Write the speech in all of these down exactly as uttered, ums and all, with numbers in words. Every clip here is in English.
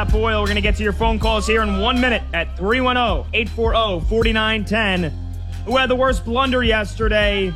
Pat Boyle. We're going to get to your phone calls here in one minute at three one zero, eight four zero, four nine one zero. Who had the worst blunder yesterday?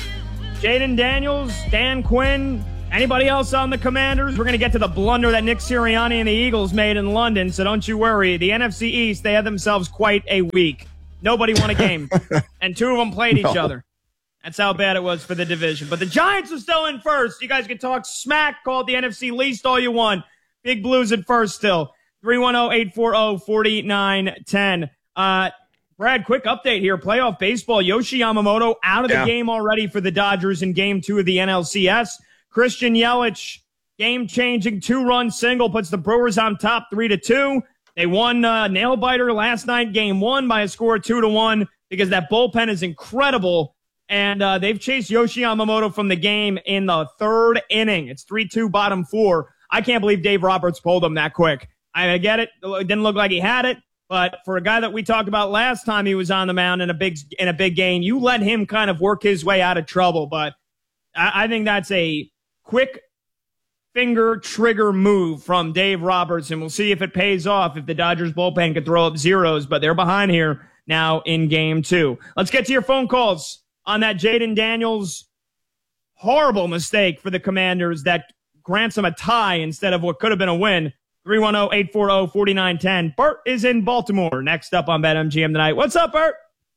Jaden Daniels, Dan Quinn, anybody else on the Commanders? We're going to get to the blunder that Nick Sirianni and the Eagles made in London, so don't you worry. The N F C East, they had themselves quite a week. Nobody won a game, and two of them played each No. other. That's how bad it was for the division. But the Giants are still in first. You guys can talk smack, call it the N F C least all you want. Big Blues at first still. three one zero, eight four zero, four nine one zero. Uh, Brad, quick update here. Playoff baseball. Yoshi Yamamoto out of the Yeah. game already for the Dodgers in game two of the N L C S. Christian Yelich, game-changing two-run single, puts the Brewers on top three to two. They won uh, nail-biter last night, game one, by a score of two to one because that bullpen is incredible. And uh, they've chased Yoshi Yamamoto from the game in the third inning. It's three two, bottom four. I can't believe Dave Roberts pulled him that quick. I get it. It didn't look like he had it. But for a guy that we talked about last time he was on the mound in a big in a big game, you let him kind of work his way out of trouble. But I, I think that's a quick finger trigger move from Dave Roberts, and we'll see if it pays off if the Dodgers bullpen could throw up zeros. But they're behind here now in game two. Let's get to your phone calls on that Jaden Daniels horrible mistake for the Commanders that grants them a tie instead of what could have been a win. three one zero, eight four zero, four nine one zero. Bert is in Baltimore. Next up on BetMGM tonight. What's up, Bert?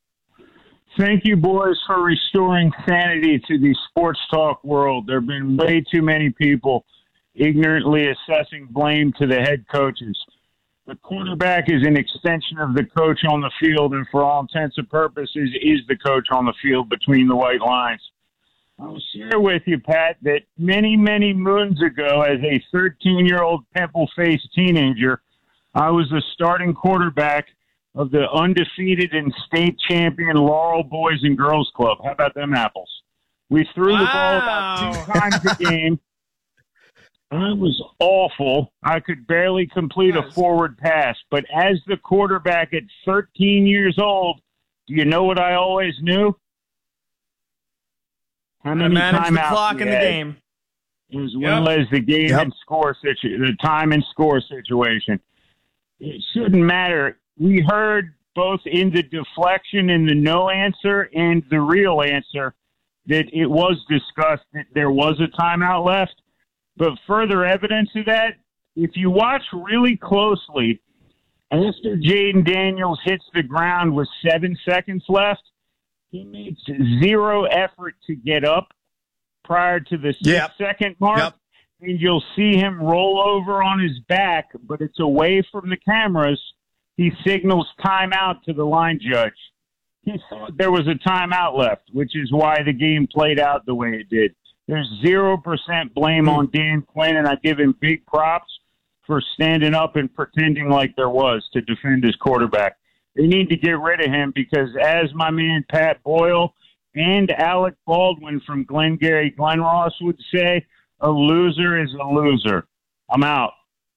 Thank you, boys, for restoring sanity to the sports talk world. There have been way too many people ignorantly assessing blame to the head coaches. The quarterback is an extension of the coach on the field, and for all intents and purposes is the coach on the field between the white lines. I'll share with you, Pat, that many, many moons ago, as a thirteen-year-old pimple-faced teenager, I was the starting quarterback of the undefeated and state champion Laurel Boys and Girls Club. How about them apples? We threw Wow. the ball about two times a game. I was awful. I could barely complete a forward pass. But as the quarterback at thirteen years old, do you know what I always knew? How many Manage the timeouts clock we in the had, game. as well as the game Yep. and score situ- the time and score situation. It shouldn't matter. We heard both in the deflection and the no answer and the real answer that it was discussed that there was a timeout left. But further evidence of that, if you watch really closely, after Jaden Daniels hits the ground with seven seconds left, he makes zero effort to get up prior to the Yep. six-second mark. Yep. And you'll see him roll over on his back, but it's away from the cameras. He signals timeout to the line judge. He thought there was a timeout left, which is why the game played out the way it did. There's zero percent blame on Dan Quinn, and I give him big props for standing up and pretending like there was to defend his quarterback. They need to get rid of him because, as my man Pat Boyle and Alec Baldwin from Glengarry Glen Ross would say, a loser is a loser. I'm out.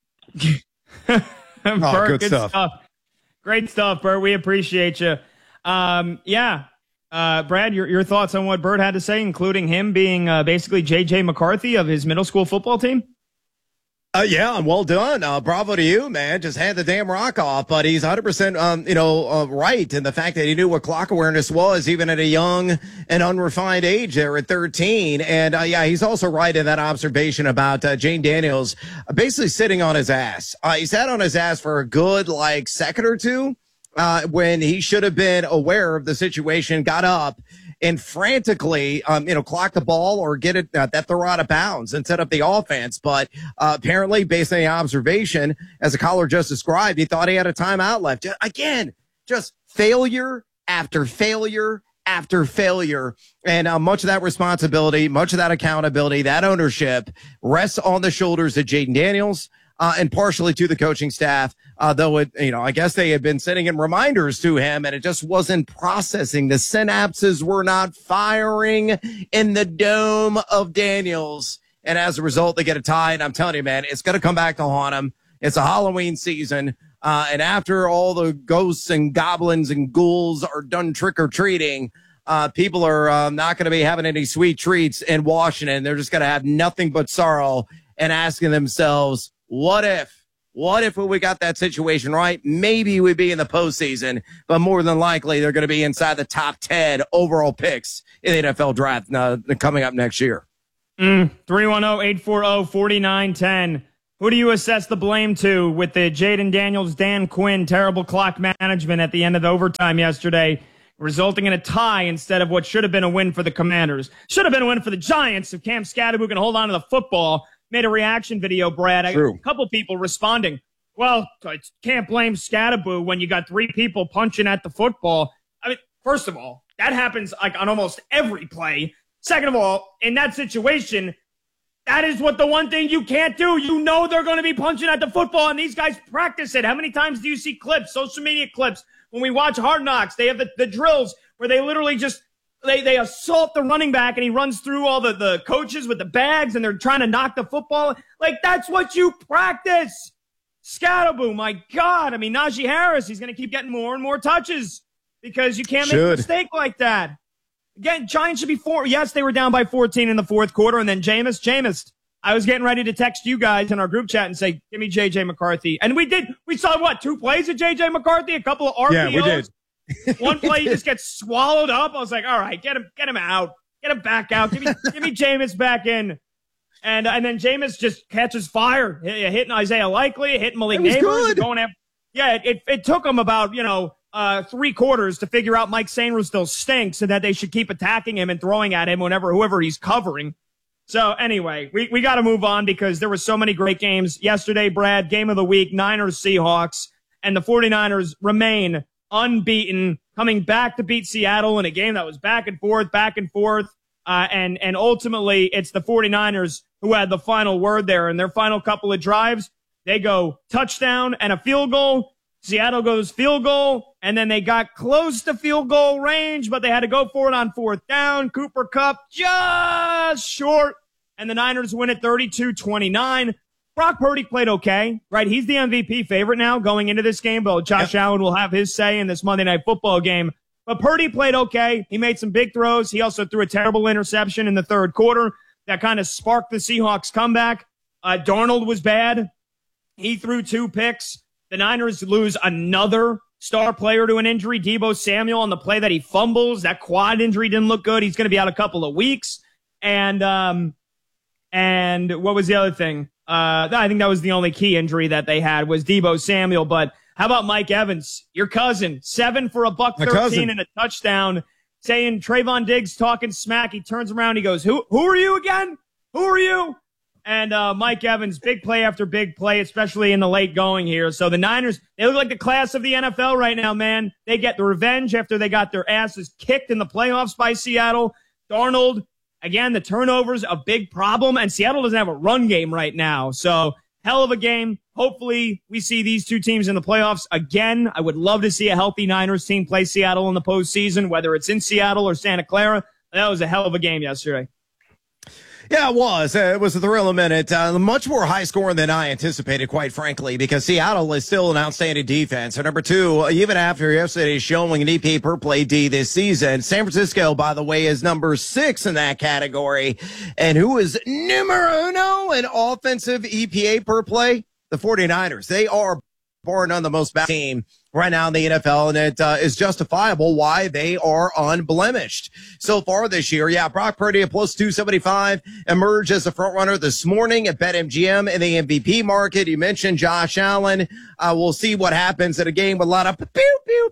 Bert, good stuff. Great stuff, Bert. We appreciate you. Um, yeah. Uh, Brad, your, your thoughts on what Bert had to say, including him being uh, basically J J McCarthy of his middle school football team? Uh, yeah, well done. Uh, bravo to you, man. Just hand the damn rock off. But he's one hundred percent, um, you know, uh, right in the fact that he knew what clock awareness was, even at a young and unrefined age there at thirteen. And, uh, yeah, he's also right in that observation about uh, Jane Daniels uh, basically sitting on his ass. Uh, he sat on his ass for a good, like, second or two uh, when he should have been aware of the situation, got up, and frantically, um, you know, clock the ball or get it uh, that they're out of bounds and set up the offense. But uh, apparently, based on the observation, as the caller just described, he thought he had a timeout left. Again, just failure after failure after failure. And uh, much of that responsibility, much of that accountability, that ownership rests on the shoulders of Jaden Daniels. Uh, and partially to the coaching staff, uh, though it, you know, I guess they had been sending in reminders to him and it just wasn't processing. The synapses were not firing in the dome of Daniels. And as a result, they get a tie. And I'm telling you, man, it's going to come back to haunt him. It's a Halloween season. Uh, and after all the ghosts and goblins and ghouls are done trick or treating, uh, people are uh, not going to be having any sweet treats in Washington. They're just going to have nothing but sorrow and asking themselves, what if, What if we got that situation right? Maybe we'd be in the postseason, but more than likely they're going to be inside the top ten overall picks in the N F L draft uh, coming up next year. Mm, three one zero, eight four zero, four nine one zero. Who do you assess the blame to with the Jaden Daniels, Dan Quinn terrible clock management at the end of the overtime yesterday, resulting in a tie instead of what should have been a win for the Commanders? Should have been a win for the Giants if Cam Scatterbo can hold on to the football. Made a reaction video, Brad. True. A couple people responding, well, I can't blame Scatterbo when you got three people punching at the football. I mean, first of all, that happens like on almost every play. Second of all, in that situation, that is what the one thing you can't do. You know they're going to be punching at the football, and these guys practice it. How many times do you see clips, social media clips, when we watch Hard Knocks? They have the, the drills where they literally just They they assault the running back, and he runs through all the, the coaches with the bags, and they're trying to knock the football. Like, that's what you practice. Scatterbo, my God. I mean, Najee Harris, he's going to keep getting more and more touches because you can't make Should. a mistake like that. Again, Giants should be four. Yes, they were down by fourteen in the fourth quarter, and then Jameis, Jameis. I was getting ready to text you guys in our group chat and say, give me J J McCarthy. And we did. We saw, what, two plays of J J McCarthy, a couple of R P Os. Yeah, we did. One play he just gets swallowed up. I was like, all right, get him, get him out, get him back out. Give me, give me Jameis back in, and and then Jameis just catches fire, hitting Isaiah Likely, hitting Malik Neighbors, going after. Yeah, it, it it took him about you know uh three quarters to figure out Mike Sainristil still stinks and that they should keep attacking him and throwing at him whenever whoever he's covering. So anyway, we we got to move on because there were so many great games yesterday. Brad, game of the week, Niners Seahawks, and the 49ers remain unbeaten, coming back to beat Seattle in a game that was back and forth, back and forth. Uh, and, and ultimately, it's the 49ers who had the final word there. In their final couple of drives, they go touchdown and a field goal. Seattle goes field goal, and then they got close to field goal range, but they had to go for it on fourth down. Cooper Kupp just short, and the Niners win it thirty-two twenty-nine. Brock Purdy played okay, right? He's the M V P favorite now going into this game, but Josh yep. Allen will have his say in this Monday Night Football game. But Purdy played okay. He made some big throws. He also threw a terrible interception in the third quarter that kind of sparked the Seahawks comeback. Uh, Darnold was bad. He threw two picks. The Niners lose another star player to an injury, Deebo Samuel, on the play that he fumbles. That quad injury didn't look good. He's going to be out a couple of weeks. And, um, and what was the other thing? Uh, I think that was the only key injury that they had was Deebo Samuel. But how about Mike Evans, your cousin, seven for a buck thirteen and a touchdown, saying Trayvon Diggs talking smack. He turns around, he goes, "Who, who are you again? Who are you?" And uh, Mike Evans, big play after big play, especially in the late going here. So the Niners, they look like the class of the N F L right now, man. They get the revenge after they got their asses kicked in the playoffs by Seattle. Darnold. Again, the turnovers, a big problem, and Seattle doesn't have a run game right now. So, hell of a game. Hopefully, we see these two teams in the playoffs again. I would love to see a healthy Niners team play Seattle in the postseason, whether it's in Seattle or Santa Clara. That was a hell of a game yesterday. Yeah, it was. Uh, it was a thrill a minute. Uh, much more high scoring than I anticipated, quite frankly, because Seattle is still an outstanding defense. So number two, even after yesterday's showing an E P A per play D this season, San Francisco, by the way, is number six in that category. And who is numero uno in offensive E P A per play? The 49ers. They are bar none the most balanced team right now in the N F L, and it uh, is justifiable why they are unblemished so far this year. Yeah, Brock Purdy at plus two seventy-five emerged as a front runner this morning at BetMGM in the M V P market. You mentioned Josh Allen. Uh, we'll see what happens in a game with a lot of pew, pew,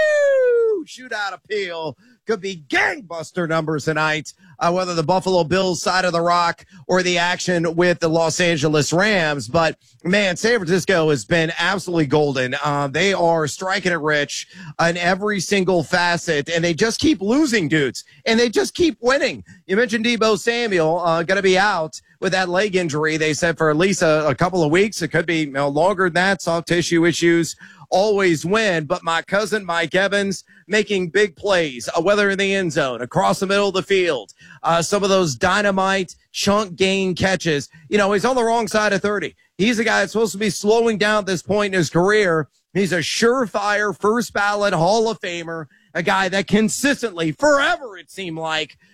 pew, shootout appeal. Could be gangbuster numbers tonight, uh, whether the Buffalo Bills side of the rock or the action with the Los Angeles Rams. But, man, San Francisco has been absolutely golden. Uh, they are striking it rich in every single facet, and they just keep losing dudes, and they just keep winning. You mentioned Deebo Samuel uh, going to be out with that leg injury, they said, for at least a, a couple of weeks. It could be you know, longer than that, soft tissue issues. Always win, but my cousin Mike Evans making big plays, uh, whether in the end zone, across the middle of the field, uh, some of those dynamite chunk gain catches. You know, he's on the wrong side of thirty. He's a guy that's supposed to be slowing down at this point in his career. He's a surefire first ballot Hall of Famer, a guy that consistently, forever it seemed like,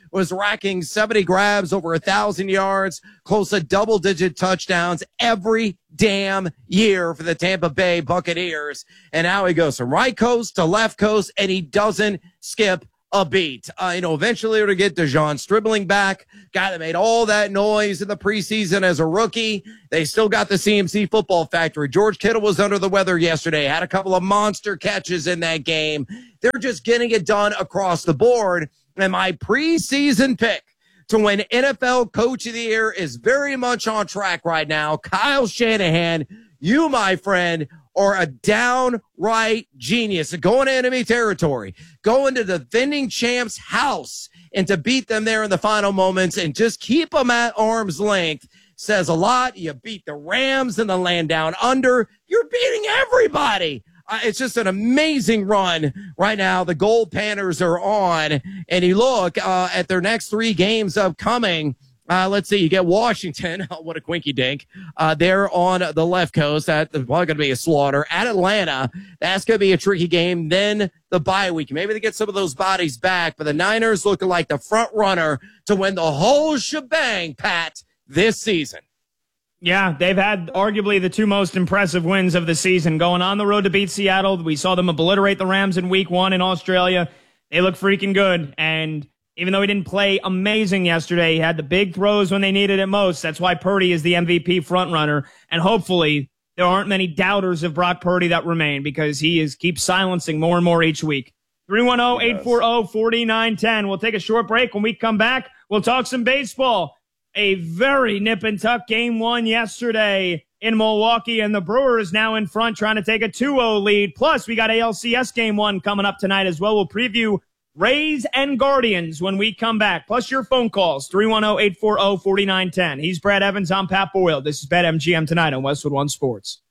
was racking seventy grabs, over a thousand yards, close to double-digit touchdowns every damn year for the Tampa Bay Buccaneers. And now he goes from right coast to left coast, and he doesn't skip a beat. Uh, you know, eventually to get DeJon Stribling back, guy that made all that noise in the preseason as a rookie. They still got the C M C Football Factory. George Kittle was under the weather yesterday, had a couple of monster catches in that game. They're just getting it done across the board. And my preseason pick to win N F L Coach of the Year is very much on track right now. Kyle Shanahan, you, my friend, are a downright genius. Going to enemy territory, going to the defending champ's house, and to beat them there in the final moments and just keep them at arm's length says a lot. You beat the Rams in the land down under. You're beating everybody. Uh, it's just an amazing run right now. The Gold Panthers are on, and you look uh, at their next three games upcoming. Uh, let's see, you get Washington. Oh, what a quinky dink. Uh, they're on the left coast. That's probably going to be a slaughter. At Atlanta, that's going to be a tricky game. Then the bye week. Maybe they get some of those bodies back, but the Niners looking like the front runner to win the whole shebang, Pat, this season. Yeah, they've had arguably the two most impressive wins of the season. Going on the road to beat Seattle, we saw them obliterate the Rams in week one in Australia. They look freaking good, and even though he didn't play amazing yesterday, he had the big throws when they needed it most. That's why Purdy is the M V P frontrunner. And hopefully there aren't many doubters of Brock Purdy that remain, because he is keeps silencing more and more each week. three one zero, eight four zero, four nine one zero. We'll take a short break. When we come back, we'll talk some baseball. A very nip and tuck game one yesterday in Milwaukee, and the Brewers now in front trying to take a two oh lead. Plus, we got A L C S game one coming up tonight as well. We'll preview Rays and Guardians when we come back. Plus your phone calls, three one zero, eight four zero, four nine one zero. He's Brad Evans. I'm Pat Boyle. This is BetMGM tonight on Westwood One Sports.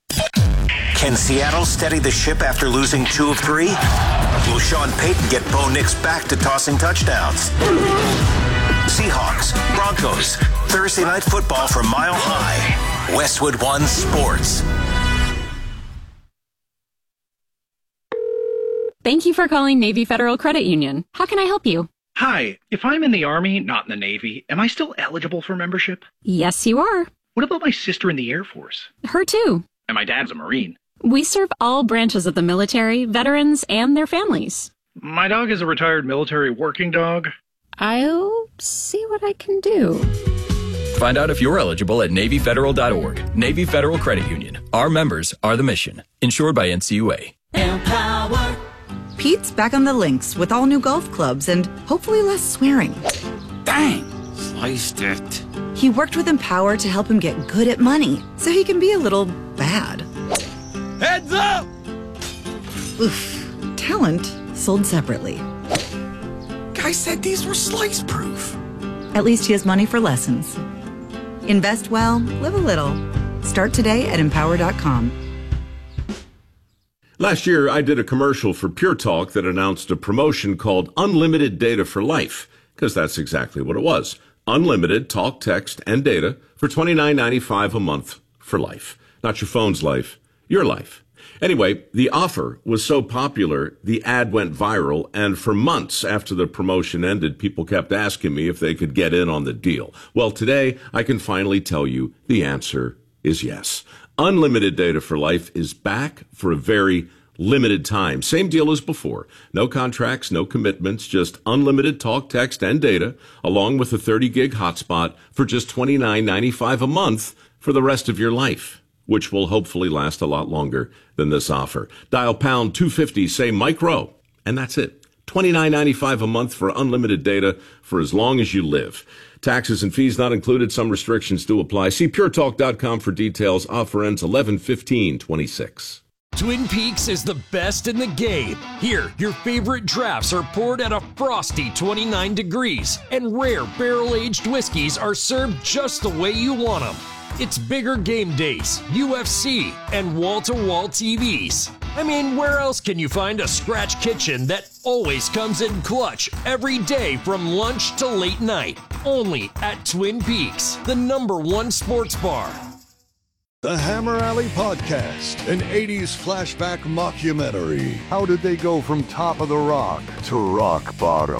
Can Seattle steady the ship after losing two of three? Will Sean Payton get Bo Nix back to tossing touchdowns? Seahawks, Broncos, Thursday Night Football from Mile High. Westwood One Sports. Thank you for calling Navy Federal Credit Union. How can I help you? Hi, if I'm in the Army, not in the Navy, am I still eligible for membership? Yes, you are. What about my sister in the Air Force? Her too. And my dad's a Marine. We serve all branches of the military, veterans, and their families. My dog is a retired military working dog. I'll see what I can do. Find out if you're eligible at Navy Federal dot org. Navy Federal Credit Union. Our members are the mission. Insured by N C U A. Empower. Pete's back on the links with all new golf clubs and hopefully less swearing. Dang, sliced it. He worked with Empower to help him get good at money so he can be a little bad. Heads up! Oof. Talent sold separately. Guy said these were slice proof. At least he has money for lessons. Invest well, live a little. Start today at empower dot com. Last year, I did a commercial for Pure Talk that announced a promotion called Unlimited Data for Life, because that's exactly what it was. Unlimited talk, text, and data for twenty-nine ninety-five a month for life. Not your phone's life, your life. Anyway, the offer was so popular, the ad went viral, and for months after the promotion ended, people kept asking me if they could get in on the deal. Well, today, I can finally tell you the answer is yes. Unlimited Data for Life is back for a very limited time. Same deal as before. No contracts, no commitments, just unlimited talk, text, and data, along with a thirty gig hotspot for just twenty-nine ninety-five a month for the rest of your life, which will hopefully last a lot longer than this offer. Dial pound two fifty, say micro, and that's it. twenty-nine ninety-five a month for unlimited data for as long as you live. Taxes and fees not included. Some restrictions do apply. See pure talk dot com for details. Offer ends eleven fifteen twenty-six. Twin Peaks is the best in the game. Here, your favorite drafts are poured at a frosty twenty-nine degrees, and rare barrel-aged whiskeys are served just the way you want them. It's bigger game days, U F C, and wall-to-wall T Vs. I mean, where else can you find a scratch kitchen that always comes in clutch every day from lunch to late night? Only at Twin Peaks, the number one sports bar. The Hammer Alley Podcast, an eighties flashback mockumentary. How did they go from top of the rock to rock bottom? Ten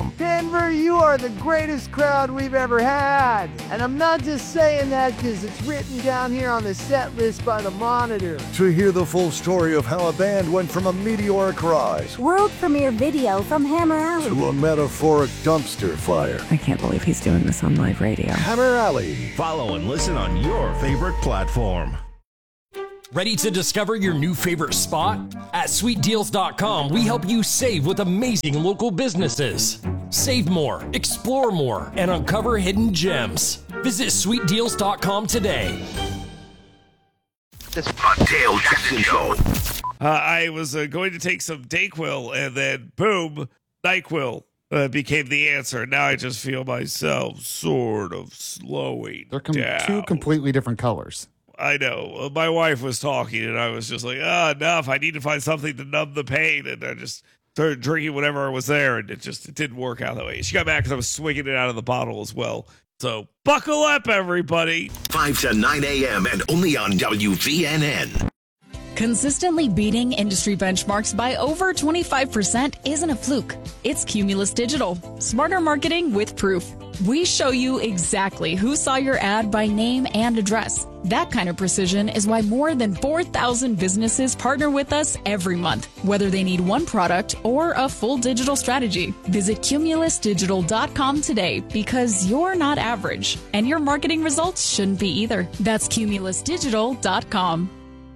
Denver, you are the greatest crowd we've ever had. And I'm not just saying that because it's written down here on the set list by the Monitor. To hear the full story of how a band went from a meteoric rise World premiere video from Hammer Alley to a metaphoric dumpster fire. I can't believe he's doing this on live radio. Hammer Alley. Follow and listen on your favorite platform. Ready to discover your new favorite spot? At sweet deals dot com, we help you save with amazing local businesses. Save more, explore more, and uncover hidden gems. Visit sweet deals dot com today. The Dale Jackson Show. Uh, I was uh, going to take some Dayquil, and then boom, NyQuil uh, became the answer. Now I just feel myself sort of slowing They're com- down. two completely different colors. I know. Uh, my wife was talking, and I was just like, ah, enough. I need to find something to numb the pain. And I just started drinking whatever was there, and it just it didn't work out that way. She got back because I was swinging it out of the bottle as well. So buckle up, everybody. five to nine a.m. and only on W V N N. Consistently beating industry benchmarks by over twenty-five percent isn't a fluke. It's Cumulus Digital. Smarter marketing with proof. We show you exactly who saw your ad by name and address. That kind of precision is why more than four thousand businesses partner with us every month, whether they need one product or a full digital strategy. Visit cumulus digital dot com today because you're not average, and your marketing results shouldn't be either. That's cumulus digital dot com.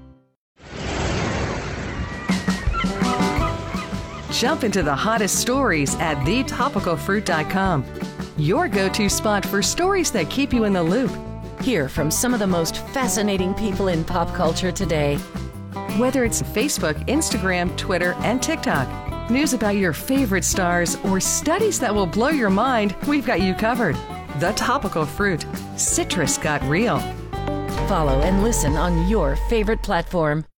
Jump into the hottest stories at the topical fruit dot com. Your go-to spot for stories that keep you in the loop. Hear from some of the most fascinating people in pop culture today. Whether it's Facebook, Instagram, Twitter, and TikTok, news about your favorite stars, or studies that will blow your mind, we've got you covered. The Topical Fruit. Citrus got real. Follow and listen on your favorite platform.